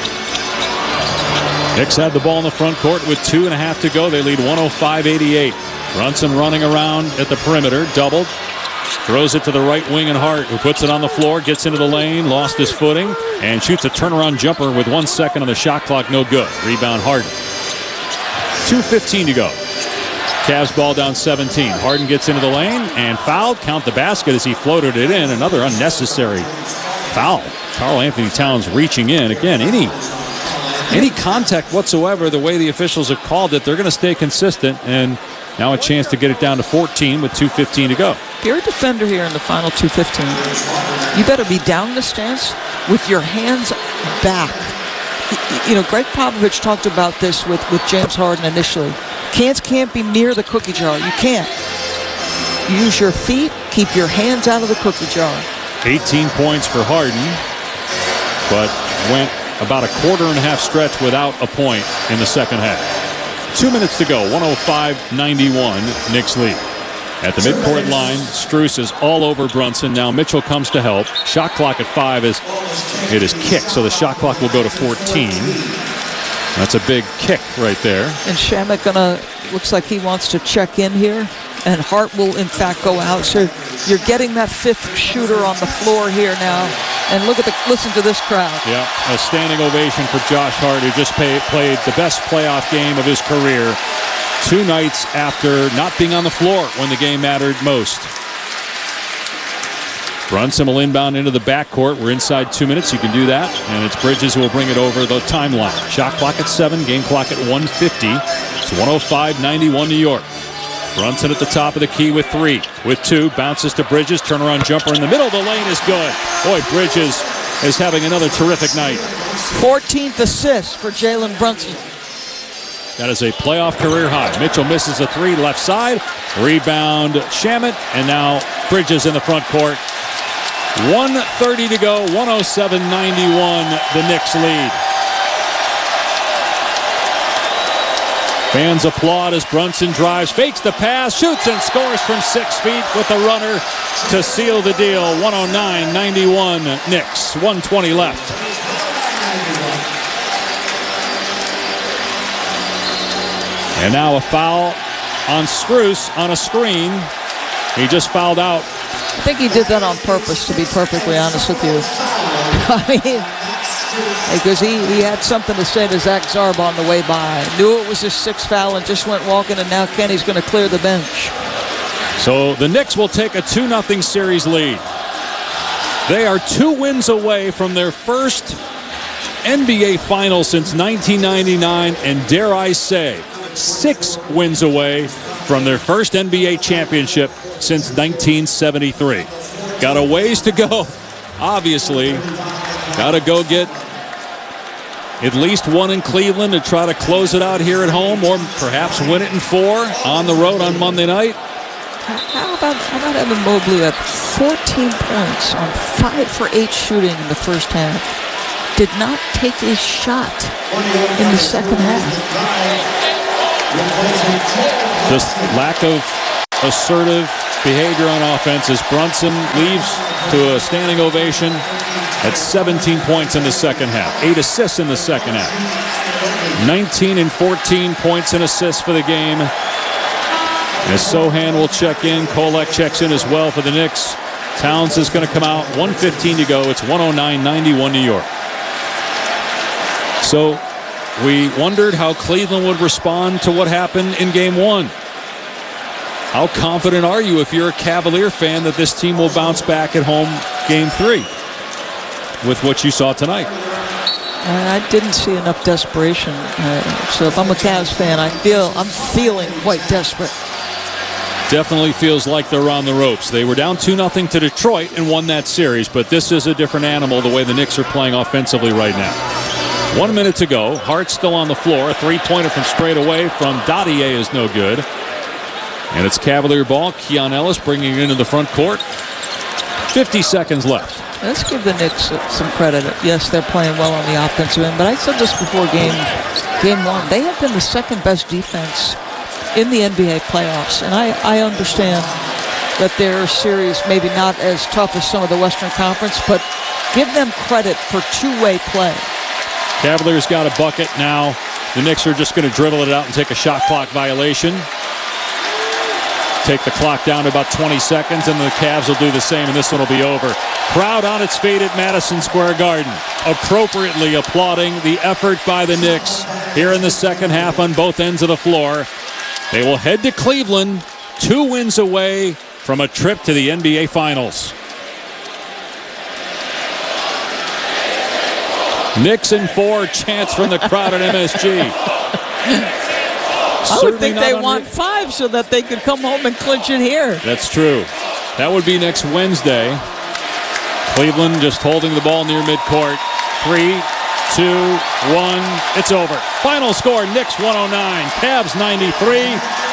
Knicks had the ball in the front court with two and a half to go. They lead one oh five eighty-eight. Brunson running around at the perimeter, doubled. Throws it to the right wing and Hart, who puts it on the floor, gets into the lane, lost his footing, and shoots a turnaround jumper with one second on the shot clock. No good. Rebound Harden. two fifteen to go. Cavs ball down seventeen. Harden gets into the lane and fouled. Count the basket as he floated it in. Another unnecessary foul. Karl Anthony Towns reaching in. Again, any any contact whatsoever, the way the officials have called it, they're going to stay consistent. And now a chance to get it down to fourteen with two fifteen to go. If you're a defender here in the final two fifteen, you better be down in the stance with your hands back. You know, Greg Popovich talked about this with, with James Harden initially. Hands can't be near the cookie jar. You can't. Use your feet. Keep your hands out of the cookie jar. eighteen points for Harden, but went about a quarter and a half stretch without a point in the second half. Two minutes to go. one oh five ninety-one. Knicks lead. At the midcourt line, Strus is all over Brunson. Now Mitchell comes to help. Shot clock at five is it is kicked, so the shot clock will go to fourteen. That's a big kick right there. And Shamet gonna looks like he wants to check in here, and Hart will in fact go out. So you're getting that fifth shooter on the floor here now. And look at the listen to this crowd. Yeah, a standing ovation for Josh Hart, who just pay, played the best playoff game of his career. Two nights after not being on the floor when the game mattered most. Brunson will inbound into the backcourt. We're inside two minutes. You can do that. And it's Bridges who will bring it over the timeline. Shot clock at seven. Game clock at one fifty. It's one oh five ninety-one New York. Brunson at the top of the key with three. With two. Bounces to Bridges. Turnaround jumper in the middle of the lane is good. Boy, Bridges is having another terrific night. fourteenth assist for Jalen Brunson. That is a playoff career high. Mitchell misses a three left side. Rebound Shamet. And now Bridges in the front court. one thirty to go. one oh seven ninety-one. The Knicks lead. Fans applaud as Brunson drives, fakes the pass, shoots and scores from six feet with the runner to seal the deal. one oh nine ninety-one Knicks. one twenty left. And now a foul on Strus on a screen. He just fouled out. I think he did that on purpose, to be perfectly honest with you. I mean, because he, he had something to say to Zach Zarb on the way by. Knew it was his sixth foul and just went walking, and now Kenny's going to clear the bench. So the Knicks will take a two nothing series lead. They are two wins away from their first N B A final since nineteen ninety-nine, and dare I say, six wins away from their first N B A championship since nineteen seventy-three. Got a ways to go, obviously. Got to go get at least one in Cleveland to try to close it out here at home, or perhaps win it in four on the road on Monday night. How about, how about Evan Mobley at fourteen points on five for eight shooting in the first half? Did not take a shot in the second half. This lack of assertive behavior on offense as Brunson leaves to a standing ovation at seventeen points in the second half. Eight assists in the second half. nineteen and fourteen points and assists for the game. As Sohan will check in, Kolek checks in as well for the Knicks. Towns is going to come out. one fifteen to go. It's one oh nine ninety-one New York. So we wondered how Cleveland would respond to what happened in game one. How confident are you, if you're a Cavalier fan, that this team will bounce back at home game three with what you saw tonight? I didn't see enough desperation. Uh, so if I'm a Cavs fan, I feel I'm feeling quite desperate. Definitely feels like they're on the ropes. They were down two nothing to Detroit and won that series, but this is a different animal the way the Knicks are playing offensively right now. One minute to go. Hart still on the floor. A three-pointer from straight away from Dadier is no good. And it's Cavalier ball. Keon Ellis bringing it into the front court. fifty seconds left. Let's give the Knicks some credit. Yes, they're playing well on the offensive end, but I said this before game, game one. They have been the second best defense in the N B A playoffs, and I, I understand that their series maybe not as tough as some of the Western Conference, but give them credit for two-way play. Cavaliers got a bucket now. The Knicks are just going to dribble it out and take a shot clock violation. Take the clock down to about twenty seconds, and the Cavs will do the same, and this one will be over. Crowd on its feet at Madison Square Garden, appropriately applauding the effort by the Knicks here in the second half on both ends of the floor. They will head to Cleveland, two wins away from a trip to the N B A Finals. Knicks in four, chants from the crowd at M S G. I would think they want five so that they could come home and clinch it here. That's true. That would be next Wednesday. Cleveland just holding the ball near midcourt. Three, two, one, it's over. Final score, Knicks one oh nine, Cavs ninety-three.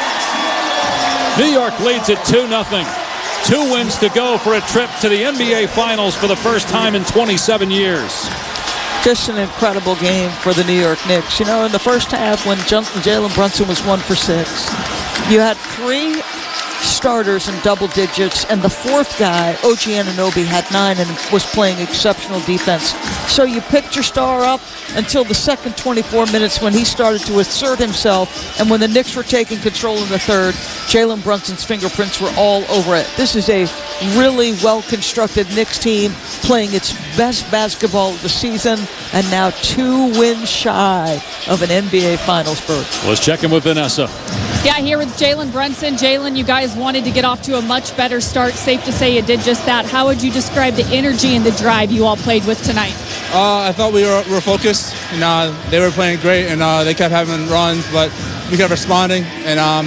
New York leads it two nothing. Two wins to go for a trip to the N B A Finals for the first time in twenty-seven years. Just an incredible game for the New York Knicks. You know, in the first half when Jalen Brunson was one for six, you had three starters in double digits, and the fourth guy, O G Anunoby, had nine and was playing exceptional defense. So you picked your star up until the second twenty-four minutes when he started to assert himself, and when the Knicks were taking control in the third, Jalen Brunson's fingerprints were all over it. This is a really well-constructed Knicks team playing its best basketball of the season, and now two wins shy of an N B A Finals berth. Let's check in with Vanessa. Yeah, here with Jalen Brunson. Jalen, you guys wanted to get off to a much better start. Safe to say you did just that. How would you describe the energy and the drive you all played with tonight? Uh, I thought we were, we were focused, and uh, they were playing great, and uh, they kept having runs, but we kept responding. And um,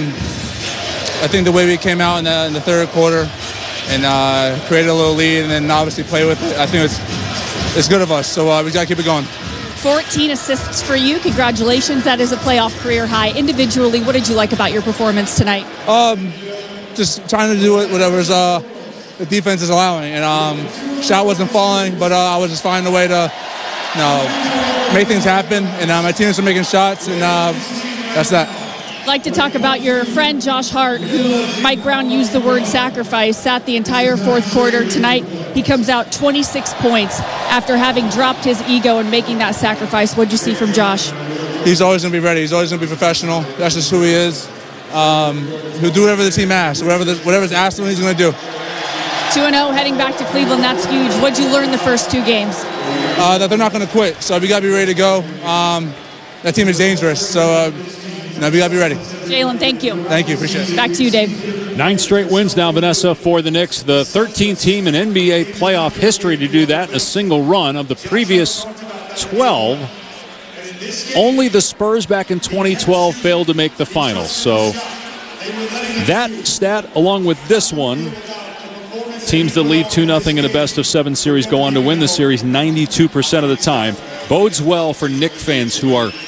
I think the way we came out in the, in the third quarter and uh, created a little lead, and then obviously play with it, I think it's it's good of us. So uh, we got to keep it going. fourteen assists for you. Congratulations. That is a playoff career high. Individually, what did you like about your performance tonight? Um, just trying to do whatever's uh, the defense is allowing. And um, shot wasn't falling, but uh, I was just finding a way to you know, make things happen. And uh, my teammates were making shots, and uh, that's that. I'd like to talk about your friend Josh Hart, who Mike Brown used the word sacrifice, sat the entire fourth quarter. Tonight, he comes out twenty-six points after having dropped his ego and making that sacrifice. What did you see from Josh? He's always going to be ready. He's always going to be professional. That's just who he is. Um, he'll do whatever the team asks. Whatever the, whatever's asked him, he's going to do. two and oh heading back to Cleveland. That's huge. What did you learn the first two games? Uh, that they're not going to quit. So we got to be ready to go. Um, that team is dangerous. So uh, no, we got to be ready. Jalen, thank you. Thank you. Appreciate it. Back to you, Dave. Nine straight wins now, Vanessa, for the Knicks. The thirteenth team in N B A playoff history to do that in a single run. Of the previous twelve, only the Spurs back in twenty twelve failed to make the finals. So that stat, along with this one, teams that lead two nothing in a best-of-seven series go on to win the series ninety-two percent of the time, bodes well for Knicks fans who are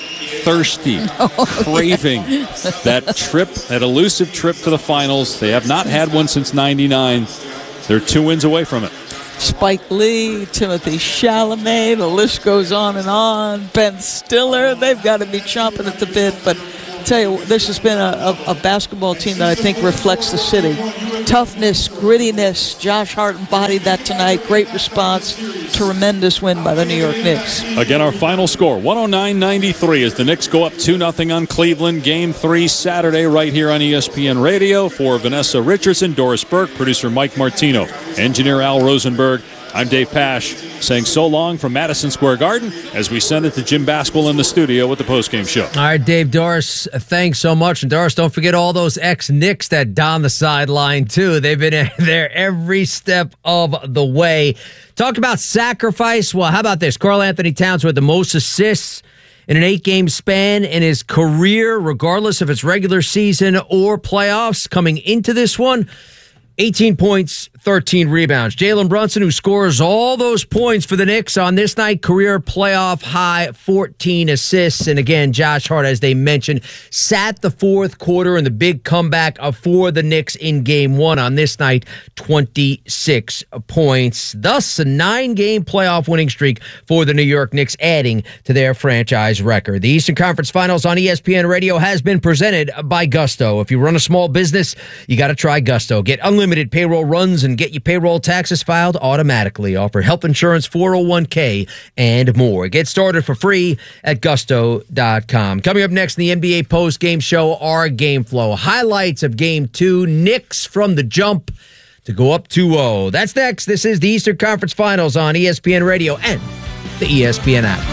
thirsty, craving that trip, that elusive trip to the finals. They have not had one since ninety-nine. They're two wins away from it. Spike Lee, Timothy Chalamet, the list goes on and on. Ben Stiller, they've got to be chomping at the bit. But I tell you, this has been a, a, a basketball team that I think reflects the city. Toughness, grittiness. Josh Hart embodied that tonight. Great response. Tremendous win by the New York Knicks. Again, our final score, one oh nine ninety-three, as the Knicks go up two nothing on Cleveland. Game three Saturday right here on E S P N Radio. For Vanessa Richardson, Doris Burke, producer Mike Martino, engineer Al Rosenberg, I'm Dave Pasch, saying so long from Madison Square Garden as we send it to Jim Basquill in the studio with the postgame show. All right, Dave, Doris, thanks so much. And Doris, don't forget all those ex-Knicks that don the sideline, too. They've been there every step of the way. Talk about sacrifice. Well, how about this? Karl Anthony Towns with the most assists in an eight-game span in his career, regardless if it's regular season or playoffs. Coming into this one, eighteen points, thirteen rebounds. Jalen Brunson, who scores all those points for the Knicks on this night, career playoff high, fourteen assists. And again, Josh Hart, as they mentioned, sat the fourth quarter in the big comeback for the Knicks in game one on this night, twenty-six points. Thus, a nine-game playoff winning streak for the New York Knicks, adding to their franchise record. The Eastern Conference Finals on E S P N Radio has been presented by Gusto. If you run a small business, you got to try Gusto. Get unlimited Unlimited payroll runs and get your payroll taxes filed automatically. Offer health insurance, four oh one k, and more. Get started for free at gusto dot com. Coming up next in the N B A post-game show, our game flow. Highlights of game two. Knicks from the jump to go up two oh. That's next. This is the Eastern Conference Finals on E S P N Radio and the E S P N app.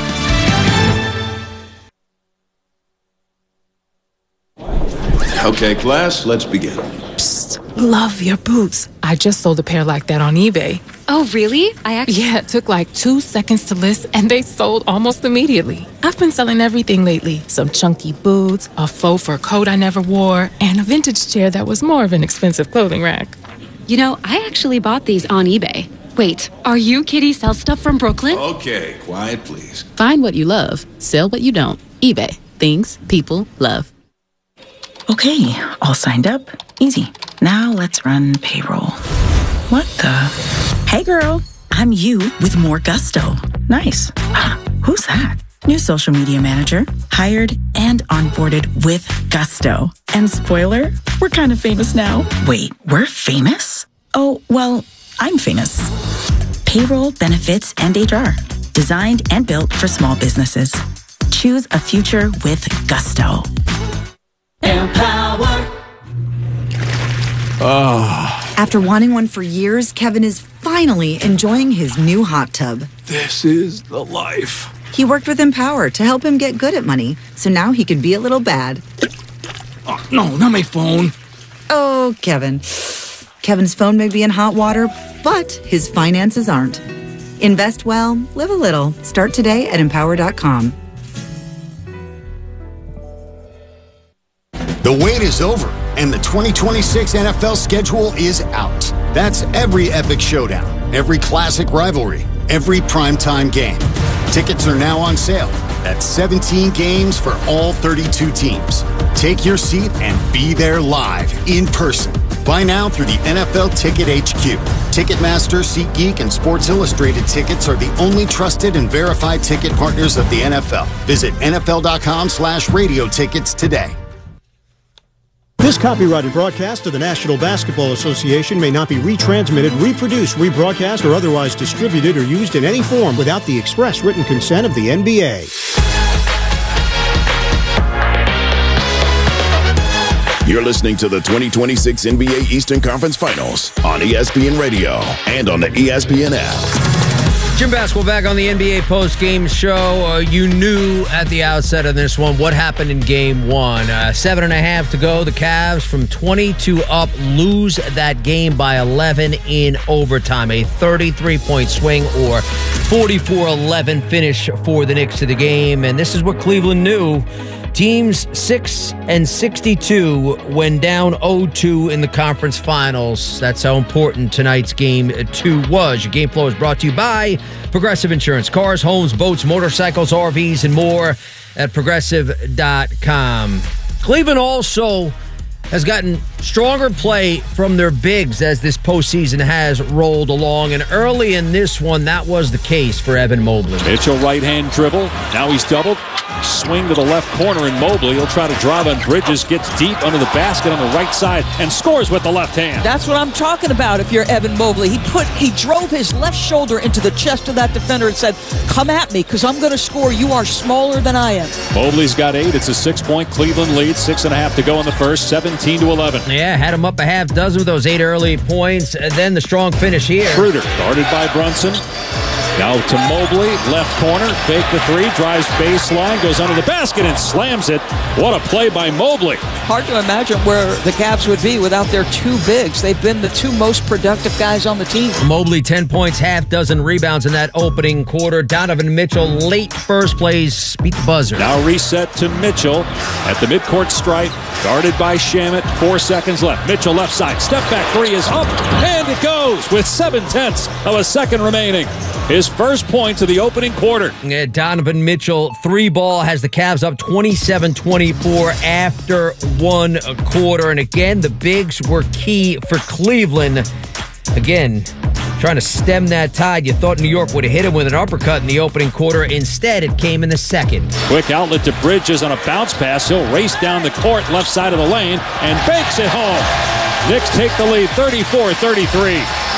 Okay, class, let's begin. Love your boots. I just sold a pair like that on eBay. Oh, really? I actually... Yeah, it took like two seconds to list, and they sold almost immediately. I've been selling everything lately. Some chunky boots, a faux fur coat I never wore, and a vintage chair that was more of an expensive clothing rack. You know, I actually bought these on eBay. Wait, are you Kitty Sell Stuff from Brooklyn? Okay, quiet, please. Find what you love. Sell what you don't. eBay. Things people love. Okay, all signed up. Easy. Now let's run payroll. What the? Hey girl, I'm you with more Gusto. Nice. Who's that? New social media manager, hired and onboarded with Gusto. And spoiler, we're kind of famous now. Wait, we're famous? Oh, well, I'm famous. Payroll, benefits, and H R. Designed and built for small businesses. Choose a future with Gusto. Empower. Oh. After wanting one for years, Kevin is finally enjoying his new hot tub. This is the life. He worked with Empower to help him get good at money, so now he can be a little bad. Oh, no, not my phone. Oh, Kevin. Kevin's phone may be in hot water, but his finances aren't. Invest well, live a little. Start today at empower dot com. The wait is over, and the twenty twenty-six N F L schedule is out. That's every epic showdown, every classic rivalry, every primetime game. Tickets are now on sale. That's seventeen games for all thirty-two teams. Take your seat and be there live, in person. Buy now through the N F L Ticket H Q. Ticketmaster, SeatGeek, and Sports Illustrated tickets are the only trusted and verified ticket partners of the N F L. Visit N F L dot com slash radio tickets today. This copyrighted broadcast of the National Basketball Association may not be retransmitted, reproduced, rebroadcast, or otherwise distributed or used in any form without the express written consent of the N B A. You're listening to the twenty twenty-six N B A Eastern Conference Finals on E S P N Radio and on the E S P N app. Jim Basquill back on the N B A post-game show. Uh, you knew at the outset of this one what happened in game one. Uh, seven and a half to go. The Cavs from twenty-two up lose that game by eleven in overtime. A thirty-three point swing or forty-four eleven finish for the Knicks to the game. And this is what Cleveland knew. Teams six and sixty-two when down oh two in the conference finals. That's how important tonight's game two was. Your game flow is brought to you by Progressive Insurance. Cars, homes, boats, motorcycles, R Vs, and more at progressive dot com. Cleveland also has gotten stronger play from their bigs as this postseason has rolled along. And early in this one, that was the case for Evan Mobley. Mitchell right-hand dribble. Now he's doubled. Swing to the left corner, and Mobley, he'll try to drive on Bridges, gets deep under the basket on the right side, and scores with the left hand. That's what I'm talking about if you're Evan Mobley. He put, he drove his left shoulder into the chest of that defender and said, come at me, because I'm going to score. You are smaller than I am. Mobley's got eight. It's a six-point Cleveland lead. Six and a half to go in the first, seventeen to eleven. Yeah, had him up a half dozen with those eight early points. And then the strong finish here. Schroeder, guarded by Brunson. Now to Mobley, left corner, fake the three, drives baseline, goes under the basket and slams it. What a play by Mobley. Hard to imagine where the Cavs would be without their two bigs. They've been the two most productive guys on the team. Mobley, ten points, half dozen rebounds in that opening quarter. Donovan Mitchell, late first plays, beat the buzzer. Now reset to Mitchell at the midcourt stripe, guarded by Shamet. Four seconds left. Mitchell left side, step back three is up, and it goes with seven tenths of a second remaining. His first points of the opening quarter. Yeah, Donovan Mitchell, three ball, has the Cavs up twenty-seven twenty-four after one quarter. And again, the bigs were key for Cleveland. Again, trying to stem that tide. You thought New York would have hit him with an uppercut in the opening quarter. Instead, it came in the second. Quick outlet to Bridges on a bounce pass. He'll race down the court, left side of the lane, and banks it home. Knicks take the lead, thirty-four thirty-three.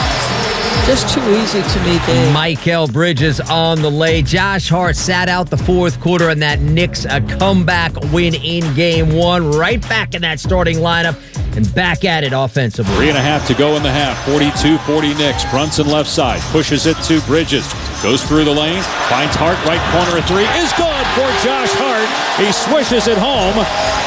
Just too easy to me, Dave. Mikal Bridges on the lay. Josh Hart sat out the fourth quarter, and that Knicks a comeback win in game one. Right back in that starting lineup and back at it offensively. Three and a half to go in the half. forty-two forty Knicks. Brunson left side. Pushes it to Bridges. Goes through the lane. Finds Hart. Right corner. A three is good for Josh Hart. He swishes it home.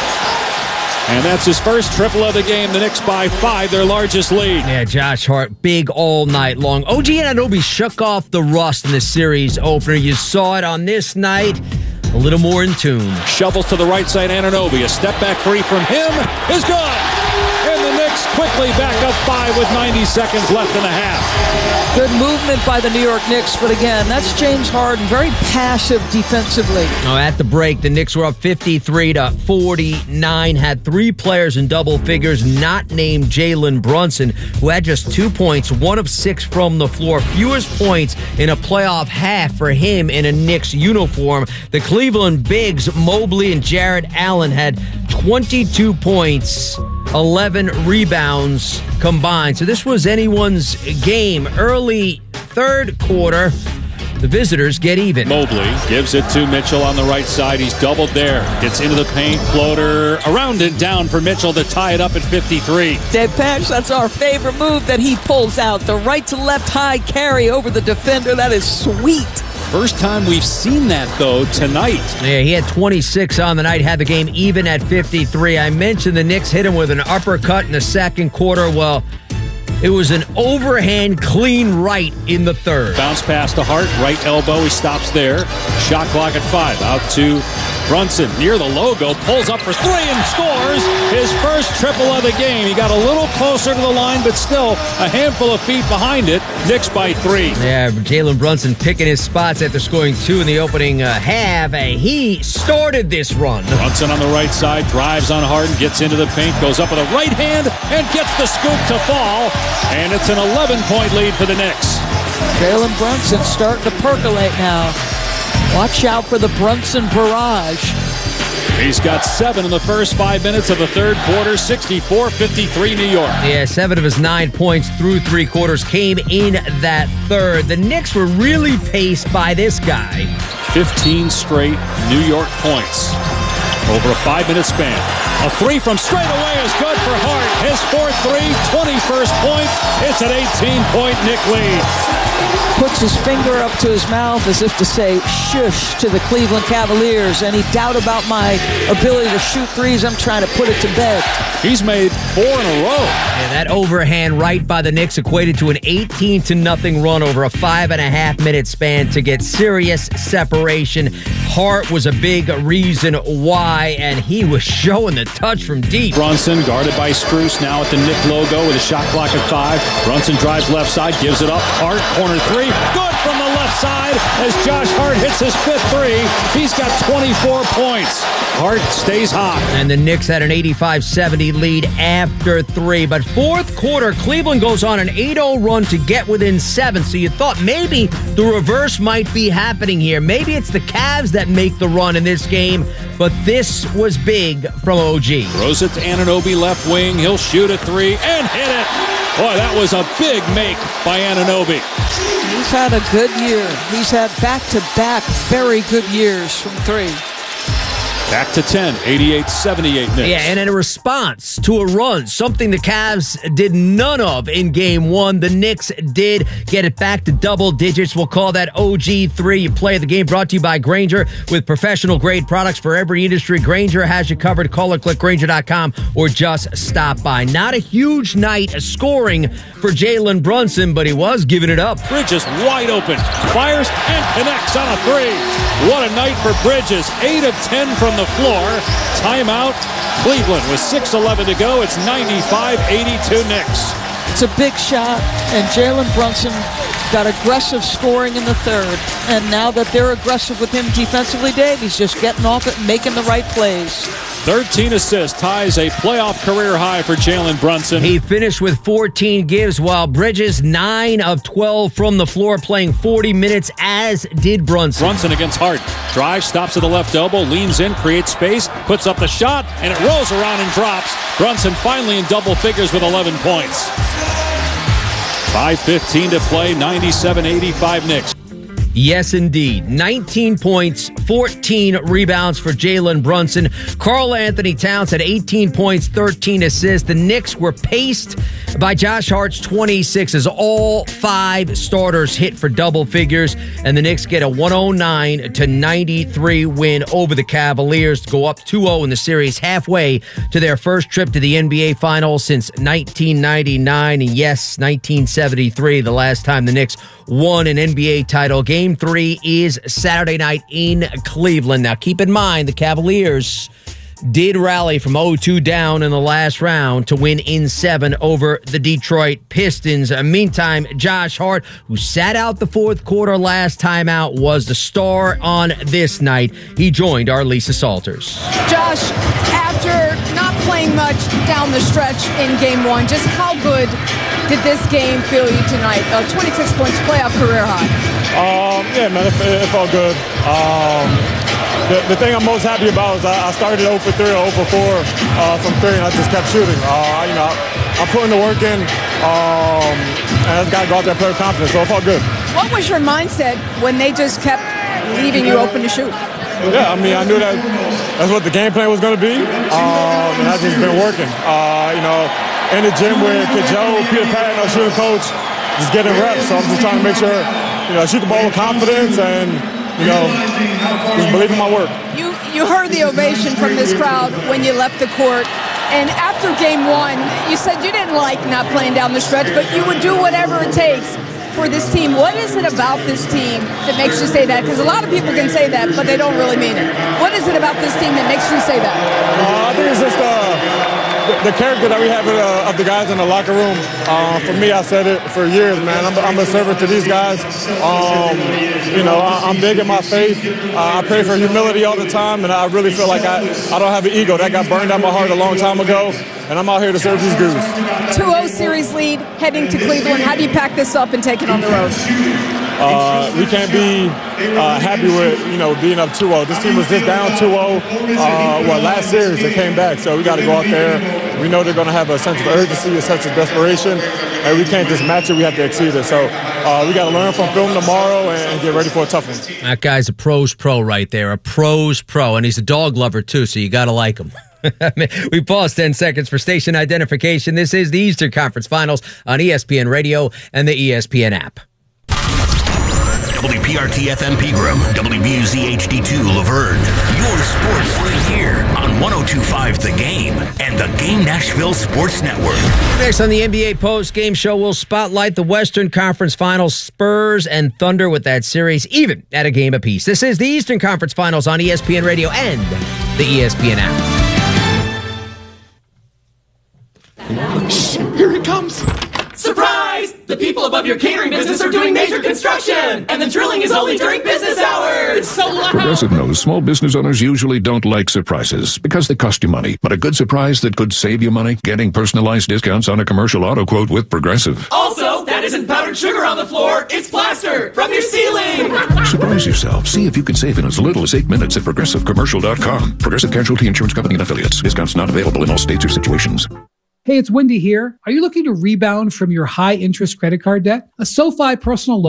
And that's his first triple of the game. The Knicks by five, their largest lead. Yeah, Josh Hart, big all night long. O G Anunoby shook off the rust in the series opener. You saw it on this night. A little more in tune. Shovels to the right side, Anunoby. A step back three from him is good. And the Knicks quickly back up five with ninety seconds left in the half. Good movement by the New York Knicks, but again, that's James Harden, very passive defensively. Oh, at the break, the Knicks were up fifty-three to forty-nine, had three players in double figures, not named Jalen Brunson, who had just two points, one of six from the floor, fewest points in a playoff half for him in a Knicks uniform. The Cleveland Bigs, Mobley and Jarrett Allen, had twenty-two points, eleven rebounds combined. So this was anyone's game. Early third quarter, the visitors get even. Mobley gives it to Mitchell on the right side. He's doubled there. Gets into the paint. Floater around and down for Mitchell to tie it up at fifty-three. Dave Patch, that's our favorite move that he pulls out. The right to left high carry over the defender. That is sweet. First time we've seen that, though, tonight. Yeah, he had twenty-six on the night, had the game even at fifty-three. I mentioned the Knicks hit him with an uppercut in the second quarter. Well, it was an overhand clean right in the third. Bounce pass to Hart, right elbow. He stops there. Shot clock at five. Out to Brunson near the logo. Pulls up for three and scores his first triple of the game. He got a little closer to the line, but still a handful of feet behind it. Knicks by three. Yeah, Jalen Brunson picking his spots after scoring two in the opening uh, half. Uh, he started this run. Brunson on the right side, drives on Harden, gets into the paint, goes up with a right hand, and gets the scoop to fall. And it's an eleven-point lead for the Knicks. Jalen Brunson starting to percolate now. Watch out for the Brunson barrage. He's got seven in the first five minutes of the third quarter, sixty-four fifty-three New York. Yeah, seven of his nine points through three quarters came in that third. The Knicks were really paced by this guy. fifteen straight New York points over a five-minute span. A three from straight away is good for Hart. His fourth three, twenty-first point. It's an eighteen-point Knick lead. puts his finger up to his mouth as if to say shush to the Cleveland Cavaliers. Any doubt about my ability to shoot threes, I'm trying to put it to bed. He's made four in a row. And that overhand right by the Knicks equated to an eighteen to nothing run over a five and a half minute span to get serious separation. Hart was a big reason why, and he was showing the touch from deep. Brunson guarded by Strus now at the Knick logo with a shot clock at five. Brunson drives left side, gives it up. Hart, corner three. Good from the left side as Josh Hart hits his fifth three. He's got twenty-four points. Hart stays hot. And the Knicks had an eighty-five seventy lead after three. But fourth quarter, Cleveland goes on an eight oh run to get within seven. So you thought maybe the reverse might be happening here. Maybe it's the Cavs that make the run in this game. But this was big from O G. Throws it to Anunoby left wing. He'll shoot a three and hit it. Boy, that was a big make by Anunoby. He's had a good year. He's had back-to-back very good years from three. Back to ten, eighty-eight seventy-eight Knicks. Yeah, and in a response to a run, something the Cavs did none of in game one, the Knicks did get it back to double digits. We'll call that O G three. You play the game, brought to you by Grainger. With professional-grade products for every industry, Grainger has you covered. Call or click Grainger dot com or just stop by. Not a huge night scoring for Jalen Brunson, but he was giving it up. Bridges wide open, fires and connects on a three. What a night for Bridges. eight of ten from the floor. Timeout, Cleveland with six eleven to go. It's ninety-five eighty-two Knicks. It's a big shot, and Jalen Brunson got aggressive scoring in the third. And now that they're aggressive with him defensively, Dave, he's just getting off it and making the right plays. thirteen assists, ties a playoff career high for Jalen Brunson. He finished with fourteen gives, while Bridges, nine of twelve from the floor, playing forty minutes, as did Brunson. Brunson against Hart. Drives, stops at the left elbow, leans in, creates space, puts up the shot, and it rolls around and drops. Brunson finally in double figures with eleven points. five fifteen to play, ninety-seven eighty-five Knicks. Yes, indeed. nineteen points, fourteen rebounds for Jalen Brunson. Karl Anthony Towns had eighteen points, thirteen assists. The Knicks were paced by Josh Hart's twenty-six as all five starters hit for double figures. And the Knicks get a one oh nine to ninety-three win over the Cavaliers to go up two oh in the series, halfway to their first trip to the N B A Finals since nineteen ninety-nine. And yes, nineteen seventy-three, the last time the Knicks won an N B A title. Game three is Saturday night in Cleveland. Now, keep in mind, the Cavaliers did rally from oh two down in the last round to win in seven over the Detroit Pistons. Uh, meantime, Josh Hart, who sat out the fourth quarter last time out, was the star on this night. He joined our Lisa Salters. Josh, after not playing much down the stretch in game one, just how good did this game feel you tonight? Uh, twenty-six points, playoff career high. Um, yeah, man, it, it felt good. Um, the, the thing I'm most happy about is I, I started oh for three or oh for four uh, from three, and I just kept shooting. Uh, you know, I'm putting the work in, um, and I just got to go out there and play with confidence, so it felt good. What was your mindset when they just kept leaving you open to shoot? Yeah, I mean, I knew that that's what the game plan was going to be, um, and I've just been working. Uh, you know, in the gym with Kid Joe, Peter Patton, our shooting coach, just getting reps. So I'm just trying to make sure, you know, I shoot the ball with confidence and, you know, just believe in my work. You you heard the ovation from this crowd when you left the court. And after game one, you said you didn't like not playing down the stretch, but you would do whatever it takes for this team. What is it about this team that makes you say that? Because a lot of people can say that, but they don't really mean it. What is it about this team that makes you say that? Uh, I think it's just uh, the, the character that we have uh, of the guys in the locker room. Uh, for me, I said it for years, man. I'm, I'm a servant to these guys. Um, you know, I, I'm big in my faith. Uh, I pray for humility all the time, and I really feel like I, I don't have an ego. That got burned out my heart a long time ago, and I'm out here to serve these dudes. two oh series lead heading to Cleveland. How do you pack this up and take it on the road? Uh, we can't be uh, happy with, you know, being up two oh. This team was just down two oh. Uh, well, last series they came back, so we got to go out there. We know they're going to have a sense of urgency, a sense of desperation, and we can't just match it. We have to exceed it. So uh, we got to learn from film tomorrow and, and get ready for a tough one. That guy's a pro's pro right there, a pro's pro, and he's a dog lover too, so you got to like him. We pause ten seconds for station identification. This is the Eastern Conference Finals on E S P N Radio and the E S P N app. W P R T F M Pegram, W B U Z H D two Laverne. Your sports right here on one oh two point five The Game and the Game Nashville Sports Network. Next on the N B A post-game show, we'll spotlight the Western Conference Finals, Spurs and Thunder with that series even at a game apiece. This is the Eastern Conference Finals on E S P N Radio and the E S P N app. Shh, here it comes. Surprise! The people above your catering business are doing major construction, and the drilling is only during business hours. It's so loud. Progressive knows small business owners usually don't like surprises because they cost you money. But a good surprise that could save you money? Getting personalized discounts on a commercial auto quote with Progressive. Also, that isn't powdered sugar on the floor. It's plaster from your ceiling. Surprise yourself. See if you can save in as little as eight minutes at progressive commercial dot com. Progressive Casualty Insurance Company and Affiliates. Discounts not available in all states or situations. Hey, it's Wendy here. Are you looking to rebound from your high-interest credit card debt? A SoFi personal loan